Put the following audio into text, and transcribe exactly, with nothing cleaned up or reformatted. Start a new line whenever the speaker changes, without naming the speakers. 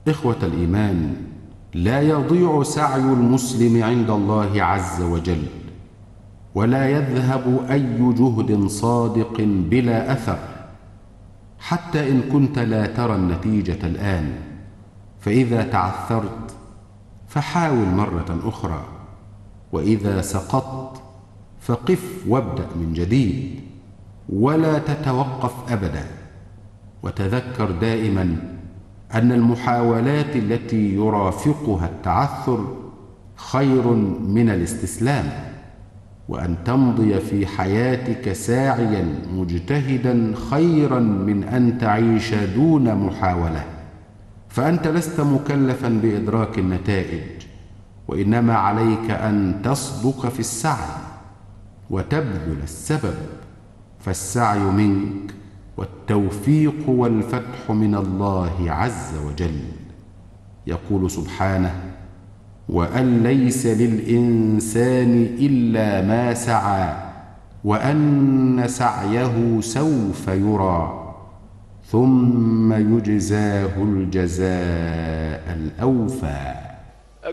إخوة الإيمان، لا يضيع سعي المسلم عند الله عز وجل، ولا يذهب أي جهد صادق بلا أثر، حتى إن كنت لا ترى النتيجة الآن. فإذا تعثرت فحاول مرة أخرى، وإذا سقطت فقف وابدأ من جديد، ولا تتوقف أبدا. وتذكر دائما أن المحاولات التي يرافقها التعثر خير من الاستسلام، وأن تمضي في حياتك ساعيا مجتهدا خيرا من أن تعيش دون محاولة. فأنت لست مكلفا بإدراك النتائج، وإنما عليك أن تصدق في السعي وتبذل السبب، فالسعي منك والتوفيق والفتح من الله عز وجل. يقول سبحانه: وأن ليس للإنسان إلا ما سعى وأن سعيه سوف يرى ثم يجزاه الجزاء الأوفى.